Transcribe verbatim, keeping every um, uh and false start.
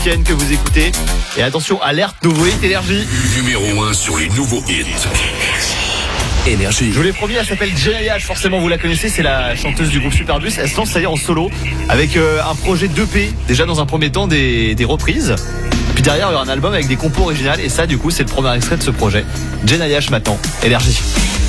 Ken que vous écoutez. Et attention, alerte nouveau hit Énergie. Numéro un sur les nouveaux hits. Énergie. Je vous l'ai promis, elle s'appelle Jenna H, forcément vous la connaissez, c'est la chanteuse du groupe Superbus. Elle se lance d'ailleurs en solo avec euh, un projet d'E P, déjà dans un premier temps des, des reprises. Puis derrière il y aura un album avec des compos originales et ça du coup c'est le premier extrait de ce projet. Jenna H maintenant, Énergie.